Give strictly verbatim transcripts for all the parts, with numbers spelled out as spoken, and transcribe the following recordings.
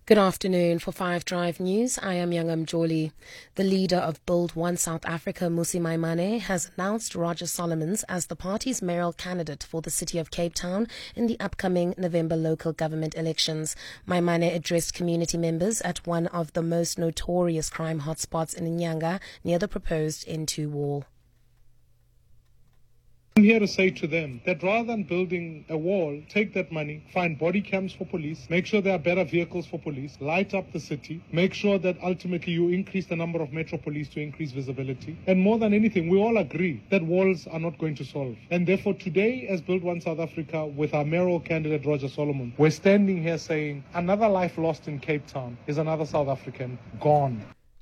Good afternoon. For Five Drive News, I am Yangam Joli. The leader of Build One South Africa, Mmusi Maimane, has announced Roger Solomons as the party's mayoral candidate for the city of Cape Town in the upcoming November local government elections. Maimane addressed community members at one of the most notorious crime hotspots in Inyanga near the proposed N two wall. I'm here to say to them that rather than building a wall, take that money, find body cams for police, make sure there are better vehicles for police, light up the city, make sure that ultimately you increase the number of Metro Police to increase visibility. And more than anything, we all agree that walls are not going to solve. And therefore today, as Build One South Africa, with our mayoral candidate Roger Solomon, we're standing here saying another life lost in Cape Town is another South African gone.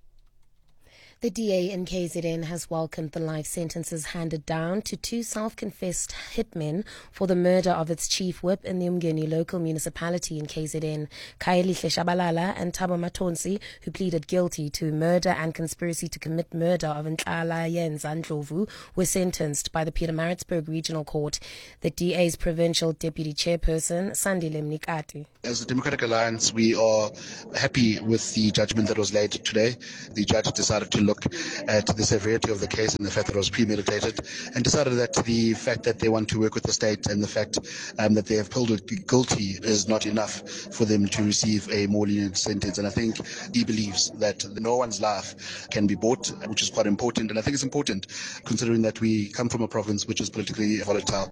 The D A in K Z N has welcomed the life sentences handed down to two self-confessed hitmen for the murder of its chief whip in the Umgeni local municipality in K Z N. Khayelihle Shabalala and Thabo Matonsi, who pleaded guilty to murder and conspiracy to commit murder of Ntlala Yenza Ndlovu, were sentenced by the Pietermaritzburg Regional Court. The D A's provincial deputy chairperson, Sandile Mnikati. As the Democratic Alliance, we are happy with the judgment that was laid today. The judge decided to look at the severity of the case and the fact that it was premeditated, and decided that the fact that they want to work with the state and the fact um, that they have pleaded guilty is not enough for them to receive a more lenient sentence. And I think he believes that no one's life can be bought, which is quite important. And I think it's important considering that we come from a province which is politically volatile.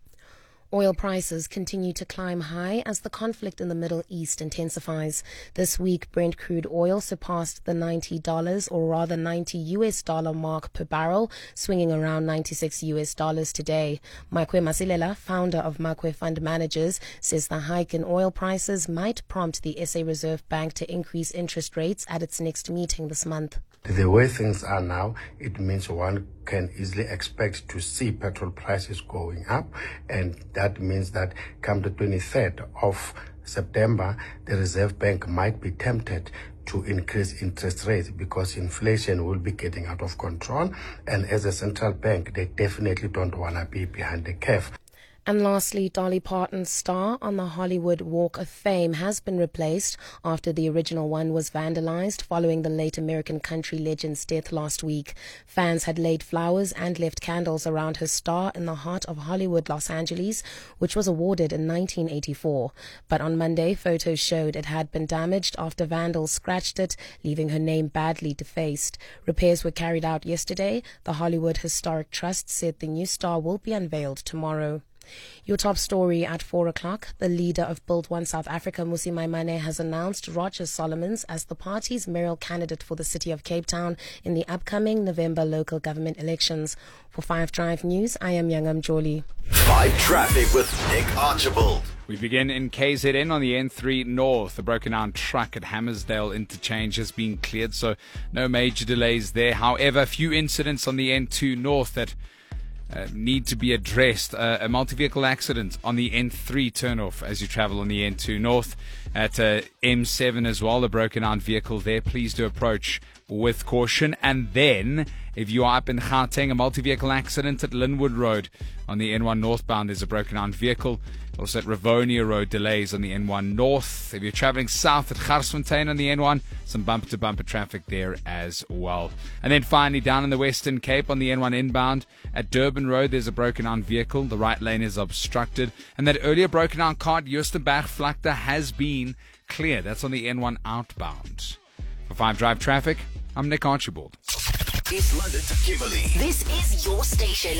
Oil prices continue to climb high as the conflict in the Middle East intensifies. This week, Brent crude oil surpassed the ninety dollars, or rather ninety U S dollar mark per barrel, swinging around ninety-six U S dollars today. Makwe Masilela, founder of Makwe Fund Managers, says the hike in oil prices might prompt the S A Reserve Bank to increase interest rates at its next meeting this month. The way things are now, it means one can easily expect to see petrol prices going up, and that means that come the twenty-third of September, the Reserve Bank might be tempted to increase interest rates because inflation will be getting out of control, and as a central bank, they definitely don't want to be behind the curve. And lastly, Dolly Parton's star on the Hollywood Walk of Fame has been replaced after the original one was vandalized following the late American country legend's death last week. Fans had laid flowers and left candles around her star in the heart of Hollywood, Los Angeles, which was awarded in nineteen eighty-four. But on Monday, photos showed it had been damaged after vandals scratched it, leaving her name badly defaced. Repairs were carried out yesterday. The Hollywood Historic Trust said the new star will be unveiled tomorrow. Your top story at four o'clock. The leader of Build One South Africa, Mmusi Maimane, has announced Roger Solomons as the party's mayoral candidate for the city of Cape Town in the upcoming November local government elections. For Five Drive News, I am Yangam Joli. Five Traffic with Nick Archibald. We begin in K Z N on the N three North. A broken down truck at Hammersdale interchange has been cleared, so no major delays there. However, a few incidents on the N two North that Uh, need to be addressed. Uh, a multi-vehicle accident on the N three turnoff as you travel on the N two North. At uh, M seven as well, a broken down vehicle there. Please do approach with caution. And then, if you are up in Gauteng, a multi-vehicle accident at Linwood Road on the N one northbound. There's a broken down vehicle. Also at Rivonia Road, delays on the N one North. If you're traveling south at Garsfontein on the N one, some bumper-to-bumper traffic there as well. And then finally, down in the Western Cape on the N one inbound, at Durban Road, there's a broken-down vehicle. The right lane is obstructed. And that earlier broken-down car at Joostenberg-Vlakte has been cleared. That's on the N one outbound. For Five Drive Traffic, I'm Nick Archibald. East London to Kimberley. This is your station.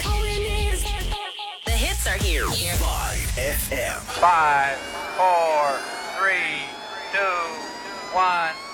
The hits are here. Five F M. Five, four, three, two, one.